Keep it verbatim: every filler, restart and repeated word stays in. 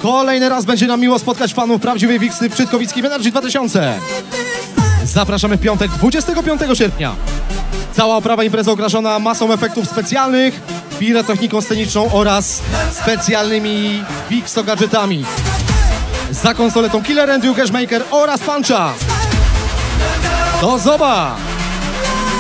Kolejny raz będzie nam miło spotkać fanów prawdziwej Wiksy w Brzydkowickim Energy dwa tysiące. Zapraszamy w piątek, dwudziestego piątego sierpnia. Cała oprawa imprezy okraszona masą efektów specjalnych, pirotechniką sceniczną oraz specjalnymi Wikso gadżetami. Za konsoletą Killer and Cashmaker oraz Puncha. Do zoba!